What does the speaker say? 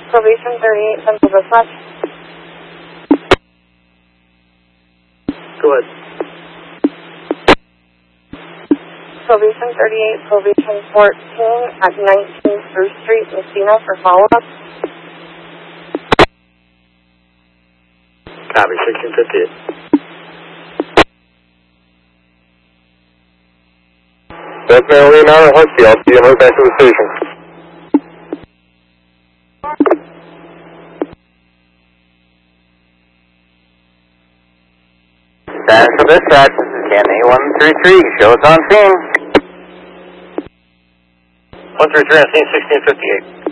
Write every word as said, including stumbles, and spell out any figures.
Probation thirty-eight, Central Dispatch. Go ahead. Probation thirty-eight, Probation fourteen at nineteenth Spruce Street, Messina for follow-up. Copy, sixteen fifty-eight. That's Mary Leonardo Husky. I'll see you on the way back to the station. Central Dispatch, this is Ken A one three three. Show us on scene. one three three on scene, sixteen fifty-eight.